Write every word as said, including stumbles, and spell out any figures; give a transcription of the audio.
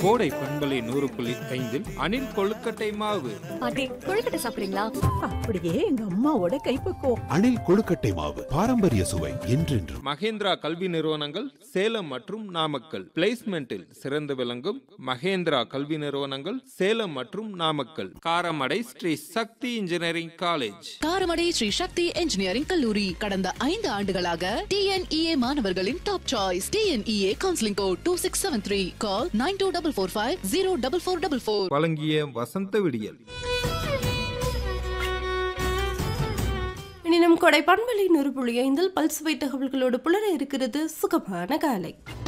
கோடை பண்பலை நூறு புள்ளி ஐந்தில் அணில் கொழுக்கட்டை மாவு. பாட்டி, கொழுக்கட்டை சாப்பிடுறீங்களா? அப்படியே எங்க அம்மாவோட கைப்பக்குவம். அணில் கொழுக்கட்டை மாவு, பாரம்பரிய சுவை என்றென்றும். மகேந்திரா கல்வி நிறுவனங்கள் சேலம் மற்றும் நாமக்கல். பிளேஸ்மெண்டில் சிறந்து விளங்கும் மகேந்திரா கல்வி நிறுவனங்கள் சேலம் மற்றும் நாமக்கல். காரமடை ஸ்ரீ சக்தி இன்ஜினியரிங் காலேஜ். காரமடை ஸ்ரீ சக்தி இன்ஜினியரிங் கல்லூரி கடந்த ஐந்து ஆண்டுகளாக டிஎன்இஏ மாணவர்களின் top choice. TNEA counselling code two six seven three. Call nine two double four five zero double four double four. வழங்கிய வசந்த விடியல். இனி நம் கொடை பண்பலை நூறு புள்ளி ஐந்தில் பல்சுவை தகவல்களோடு புலர இருக்கிறது சுகமான காலை.